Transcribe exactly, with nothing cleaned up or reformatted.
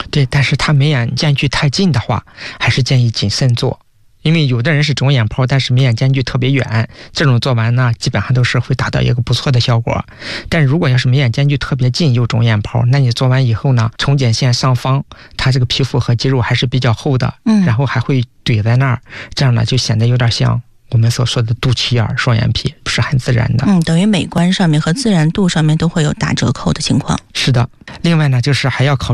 对，但是他眉眼间距太近的话，还是建议谨慎做。因为有的人是肿眼泡，但是眉眼间距特别远，这种做完呢，基本上都是会达到一个不错的效果。但如果要是眉眼间距特别近又肿眼泡，那你做完以后呢，重睑线上方它这个皮肤和肌肉还是比较厚的，嗯，然后还会怼在那儿，这样呢就显得有点像我们所说的肚脐眼、双眼皮，不是很自然的。 嗯，等于美观上面和自然度上面都会有打折扣的情况。 是的，另外呢，就是还要考虑